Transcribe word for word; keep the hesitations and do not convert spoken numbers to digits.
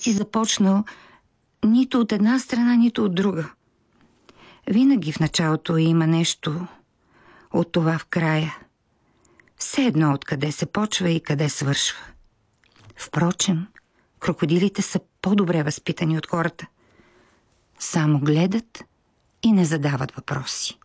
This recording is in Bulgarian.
ти започнал нито от една страна, нито от друга. Винаги в началото има нещо от това в края. Все едно откъде се почва и къде свършва. Впрочем, крокодилите са по-добре възпитани от хората. Само гледат и не задават въпроси.